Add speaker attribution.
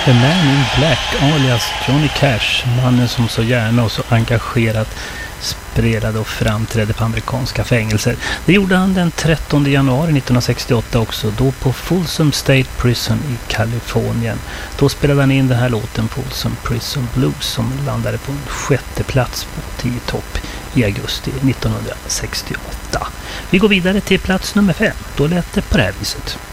Speaker 1: The Man in Black alias Johnny Cash, mannen som så gärna och så engagerat spelade och framträdde på amerikanska fängelser. Det gjorde han den 13 januari 1968 också, då på Folsom State Prison i Kalifornien. Då spelade han in den här låten Folsom Prison Blues som landade på en 6:e plats på 10 topp i augusti 1968. Vi går vidare till plats nummer 5. Då lät det på det här viset.